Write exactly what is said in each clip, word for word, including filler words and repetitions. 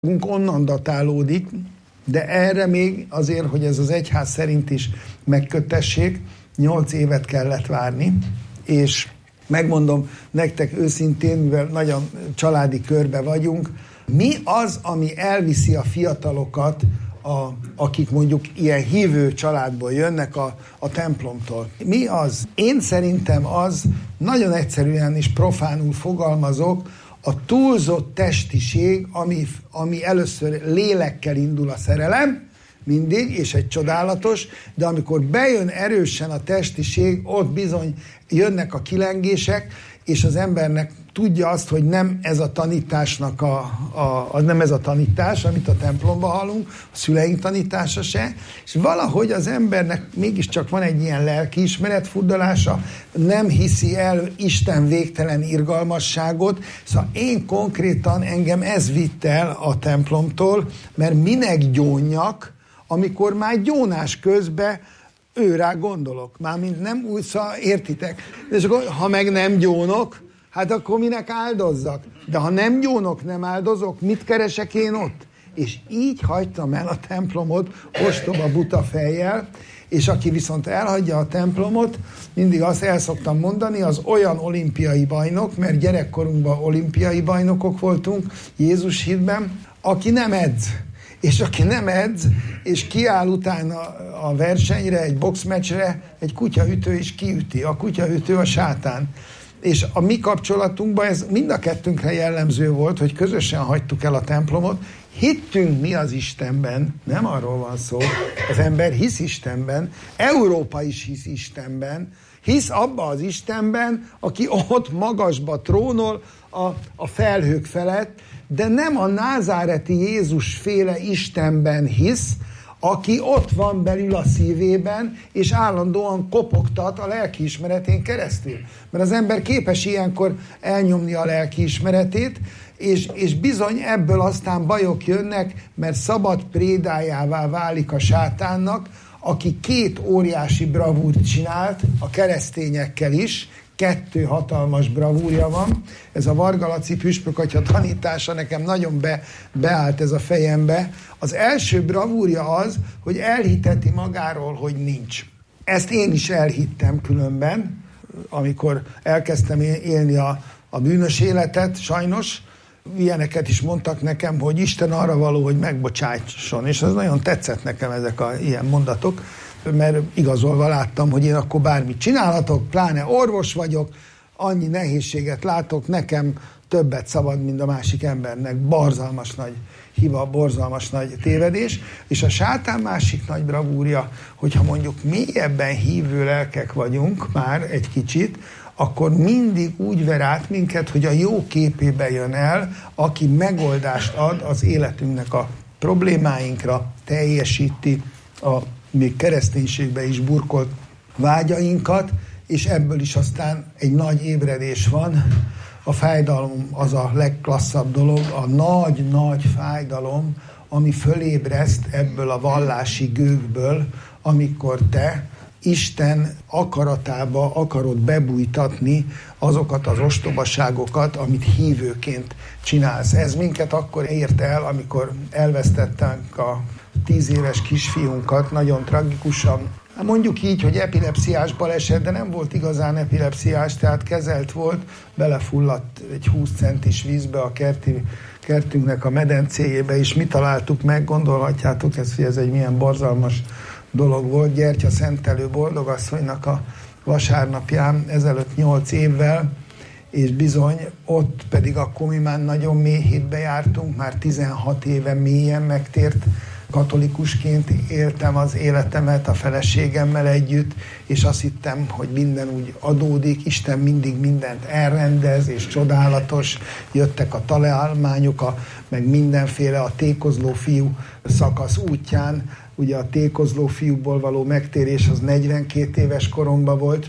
onnan datálódik, de erre még azért, hogy ez az egyház szerint is megkötessék, nyolc évet kellett várni, és megmondom nektek őszintén, mivel nagyon családi körbe vagyunk, mi az, ami elviszi a fiatalokat, a, akik mondjuk ilyen hívő családból jönnek a, a templomtól. Mi az? Én szerintem az, nagyon egyszerűen és profánul fogalmazok, a túlzott testiség, ami, ami először lélekkel indul a szerelem, mindig, és egy csodálatos, de amikor bejön erősen a testiség, ott bizony jönnek a kilengések, és az embernek tudja azt, hogy nem ez a tanításnak a, a, a nem ez a tanítás, amit a templomban hallunk, a szüleink tanítása se, és valahogy az embernek mégiscsak van egy ilyen lelkiismeret furdalása, nem hiszi el Isten végtelen irgalmasságot, szóval én konkrétan engem ez vitt el a templomtól, mert minek gyónjak, amikor már gyónás közben ő rá gondolok. Mármint nem úgy, szóval értitek. És akkor, ha meg nem gyónok, hát akkor minek áldozzak? De ha nem gyónok, nem áldozok, mit keresek én ott? És így hagytam el a templomot ostoba buta fejjel, és aki viszont elhagyja a templomot, mindig azt el szoktam mondani, az olyan olimpiai bajnok, mert gyerekkorunkban olimpiai bajnokok voltunk Jézus hitben, aki nem edz. És aki nem edz, és kiáll utána a versenyre, egy boxmeccsre, egy kutyaütő is kiüti. A kutyaütő a sátán. És a mi kapcsolatunkban ez mind a kettőnkre jellemző volt, hogy közösen hagytuk el a templomot, hittünk mi az Istenben, nem arról van szó, az ember hisz Istenben, Európa is hisz Istenben, hisz abba az Istenben, aki ott magasba trónol a, a felhők felett, de nem a názáreti Jézus féle Istenben hisz, aki ott van belül a szívében, és állandóan kopogtat a lelkiismeretén keresztül. Mert az ember képes ilyenkor elnyomni a lelkiismeretét, és, és bizony ebből aztán bajok jönnek, mert szabad prédájává válik a sátánnak, aki két óriási bravúrt csinált, a keresztényekkel is, kettő hatalmas bravúrja van. Ez a Varga Laci püspökatya tanítása nekem nagyon be, beállt ez a fejembe. Az első bravúrja az, hogy elhiteti magáról, hogy nincs. Ezt én is elhittem különben, amikor elkezdtem élni a, a bűnös életet, sajnos. Ilyeneket is mondtak nekem, hogy Isten arra való, hogy megbocsátson. És ez nagyon tetszett nekem, ezek a ilyen mondatok, mert igazolva láttam, hogy én akkor bármit csinálhatok, pláne orvos vagyok, annyi nehézséget látok, nekem többet szabad, mint a másik embernek. Borzalmas nagy hiba, borzalmas nagy tévedés, és a sátán másik nagy bravúrja, hogyha mondjuk mélyebben hívő lelkek vagyunk már egy kicsit, akkor mindig úgy ver át minket, hogy a jó képébe jön el, aki megoldást ad az életünknek a problémáinkra, teljesíti a még kereszténységbe is burkolt vágyainkat, és ebből is aztán egy nagy ébredés van. A fájdalom az a legklasszabb dolog, a nagy-nagy fájdalom, ami fölébreszt ebből a vallási gőgből, amikor te Isten akaratába akarod bebújtatni azokat az ostobaságokat, amit hívőként csinálsz. Ez minket akkor ért el, amikor elvesztettünk a tíz éves kisfiunkat, nagyon tragikusan. Mondjuk így, hogy epilepsziás baleset, de nem volt igazán epilepsziás, tehát kezelt volt, belefulladt egy húsz centis vízbe a kerti, kertünknek a medencéjébe, és mi találtuk meg, gondolhatjátok ezt, hogy ez egy milyen borzalmas dolog volt. Gyertya szentelő boldogasszonynak a vasárnapján ezelőtt nyolc évvel, és bizony ott pedig akkor mi már nagyon mély hitbe jártunk, már tizenhat éve mélyen megtért katolikusként éltem az életemet a feleségemmel együtt, és azt hittem, hogy minden úgy adódik, Isten mindig mindent elrendez, és csodálatos, jöttek a találmányok, a, meg mindenféle a tékozló fiú szakasz útján, ugye a tékozló fiúkból való megtérés az negyvenkét éves koromban volt,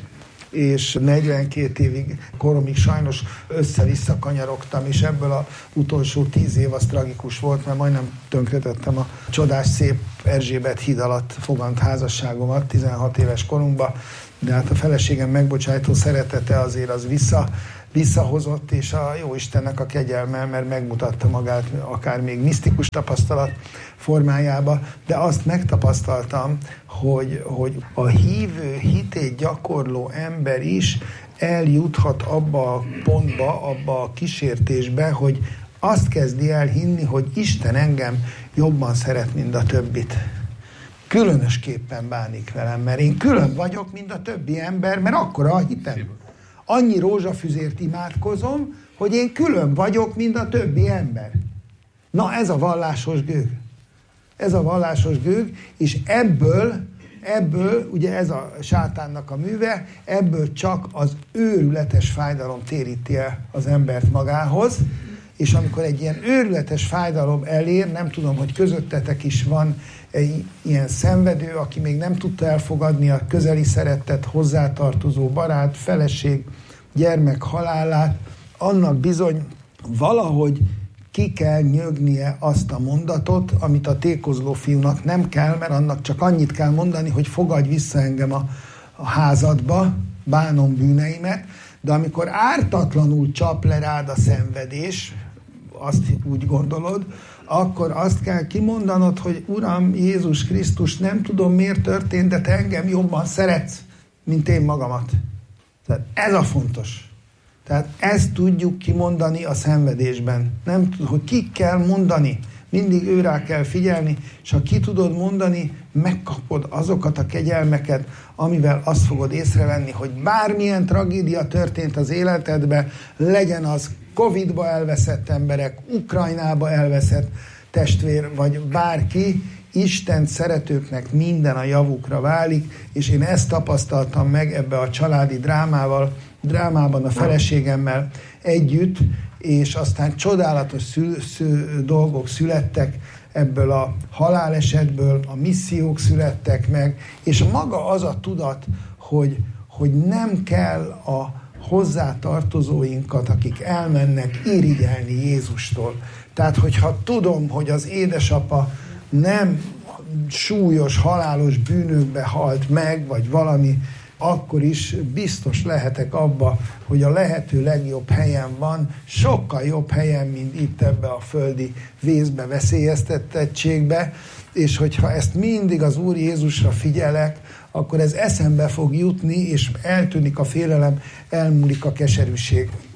és negyvenkét évig koromig sajnos össze-vissza kanyarogtam, és ebből az utolsó tíz év az tragikus volt, mert majdnem tönkretettem a csodás szép Erzsébet híd alatt fogant házasságomat tizenhat éves korunkban, de hát a feleségem megbocsájtó szeretete azért az vissza visszahozott, és a Jóistennek a kegyelme, mert megmutatta magát akár még misztikus tapasztalat formájába, de azt megtapasztaltam, hogy, hogy a hívő, hitét gyakorló ember is eljuthat abba a pontba, abba a kísértésbe, hogy azt kezdi el hinni, hogy Isten engem jobban szeret, mint a többit. Különösképpen bánik velem, mert én külön vagyok, mint a többi ember, mert akkora a hitem. Annyi rózsafüzért imádkozom, hogy én külön vagyok, mint a többi ember. Na, ez a vallásos gőg. Ez a vallásos gőg, és ebből, ebből, ugye ez a sátánnak a műve, ebből csak az őrületes fájdalom téríti el az embert magához, és amikor egy ilyen őrületes fájdalom elér, nem tudom, hogy közöttetek is van egy ilyen szenvedő, aki még nem tudta elfogadni a közeli szerettet, hozzátartozó barát, feleség, gyermek halálát, annak bizony valahogy ki kell nyögnie azt a mondatot, amit a tékozló fiúnak nem kell, mert annak csak annyit kell mondani, hogy fogadj vissza engem a, a házadba, bánom bűneimet, de amikor ártatlanul csap le rád a szenvedés, azt úgy gondolod, akkor azt kell kimondanod, hogy Uram Jézus Krisztus, nem tudom miért történt, de te engem jobban szeretsz, mint én magamat. Tehát ez a fontos. Tehát ezt tudjuk kimondani a szenvedésben. Nem tud, hogy ki kell mondani. Mindig őrá kell figyelni, és ha ki tudod mondani, megkapod azokat a kegyelmeket, amivel azt fogod észrevenni, hogy bármilyen tragédia történt az életedbe, legyen az Covidba elveszett emberek, Ukrajnába elveszett testvér, vagy bárki, Isten szeretőknek minden a javukra válik, és én ezt tapasztaltam meg ebbe a családi drámával, drámában a feleségemmel együtt, és aztán csodálatos szül, szül, dolgok születtek ebből a halálesetből, a missziók születtek meg, és maga az a tudat, hogy, hogy nem kell a hozzátartozóinkat, akik elmennek, irigyelni Jézustól. Tehát, hogyha tudom, hogy az édesapa nem súlyos, halálos bűnökbe halt meg, vagy valami, akkor is biztos lehetek abba, hogy a lehető legjobb helyen van, sokkal jobb helyen, mint itt ebbe a földi vészbe, veszélyeztetettségbe, és hogyha ezt mindig az Úr Jézusra figyelek, akkor ez eszembe fog jutni, és eltűnik a félelem, elmúlik a keserűség.